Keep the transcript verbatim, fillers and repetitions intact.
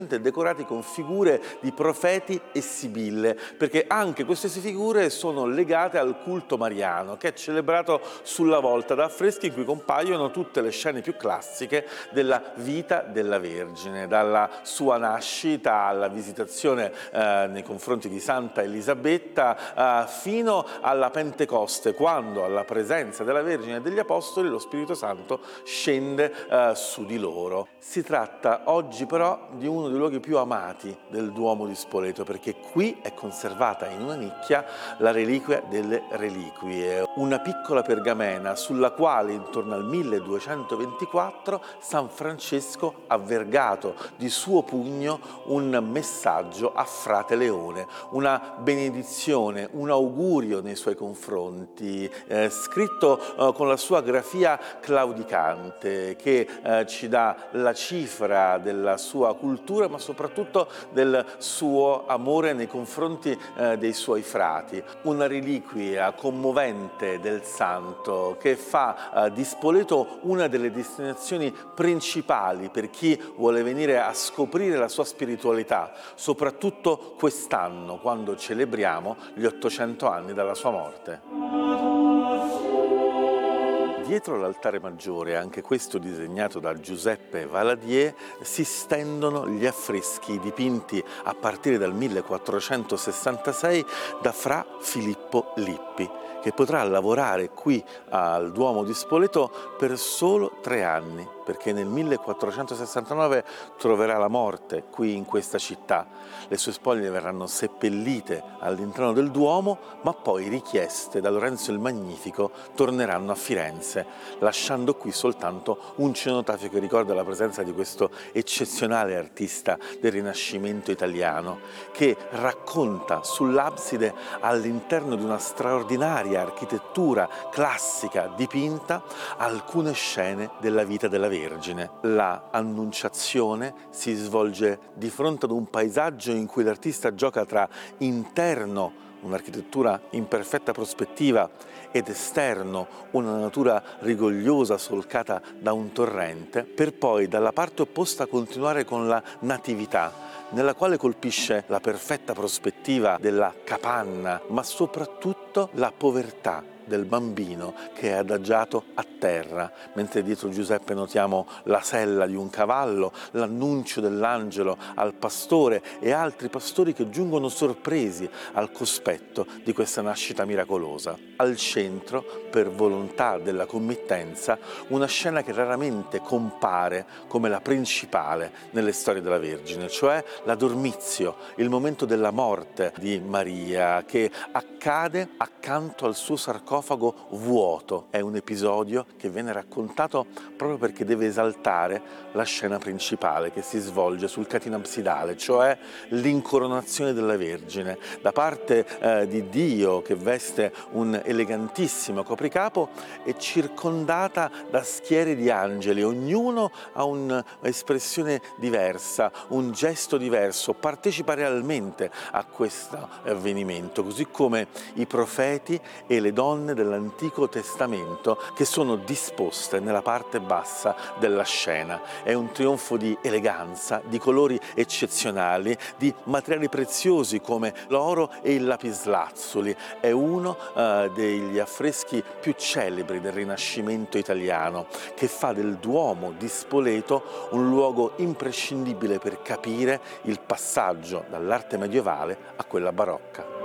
decorati con figure di profeti e sibille, perché anche queste figure sono legate al culto mariano, che è celebrato sulla volta da affreschi in cui compaiono tutte le scene più classiche della vita della Vergine, dalla sua nascita alla visitazione eh, nei confronti di Santa Elisabetta, eh, fino alla Pentecoste, quando alla presenza della Vergine e degli Apostoli lo Spirito Santo scende eh, su di loro. Si tratta oggi però di uno dei luoghi più amati del Duomo di Spoleto, perché qui è conservata in una nicchia la reliquia delle reliquie, una piccola pergamena sulla quale intorno al milleduecentoventiquattro San Francesco ha vergato di suo pugno un messaggio a frate Leone, una benedizione, un augurio nei suoi confronti, eh, scritto eh, con la sua grafia claudicante, che eh, ci dà la cifra della sua cultura, ma soprattutto del suo amore nei confronti eh, dei suoi frati. Una reliquia commovente del santo che fa eh, di Spoleto una delle destinazioni principali per chi vuole venire a scoprire la sua spiritualità, soprattutto quest'anno, quando celebriamo gli ottocento anni dalla sua morte. Dietro l'altare maggiore, anche questo disegnato da Giuseppe Valadier, si stendono gli affreschi dipinti a partire dal millequattrocentosessantasei da Fra Filippo Lippi, che potrà lavorare qui al Duomo di Spoleto per solo tre anni, perché nel millequattrocentosessantanove troverà la morte qui in questa città. Le sue spoglie verranno seppellite all'interno del Duomo, ma poi richieste da Lorenzo il Magnifico torneranno a Firenze, lasciando qui soltanto un cenotafio che ricorda la presenza di questo eccezionale artista del Rinascimento italiano, che racconta sull'abside, all'interno di una straordinaria architettura classica dipinta, alcune scene della vita della Vergine. La Annunciazione si svolge di fronte ad un paesaggio in cui l'artista gioca tra interno, un'architettura in perfetta prospettiva, ed esterno, una natura rigogliosa solcata da un torrente, per poi dalla parte opposta continuare con la Natività, nella quale colpisce la perfetta prospettiva della capanna, ma soprattutto la povertà del bambino che è adagiato a terra, mentre dietro Giuseppe notiamo la sella di un cavallo, l'annuncio dell'angelo al pastore e altri pastori che giungono sorpresi al cospetto di questa nascita miracolosa. Al centro, per volontà della committenza, una scena che raramente compare come la principale nelle storie della Vergine, cioè la Dormizio, il momento della morte di Maria, che accade accanto al suo sarcofago vuoto. È un episodio che viene raccontato proprio perché deve esaltare la scena principale che si svolge sul catino absidale, cioè l'incoronazione della Vergine da parte eh, di Dio, che veste un elegantissimo copricapo e circondata da schiere di angeli. Ognuno ha un'espressione diversa, un gesto diverso, partecipa realmente a questo avvenimento, così come i profeti e le donne dell'Antico Testamento che sono disposte nella parte bassa della scena. È un trionfo di eleganza, di colori eccezionali, di materiali preziosi come l'oro e il lapislazzuli. È uno uh, degli affreschi più celebri del Rinascimento italiano, che fa del Duomo di Spoleto un luogo imprescindibile per capire il passaggio dall'arte medievale a quella barocca.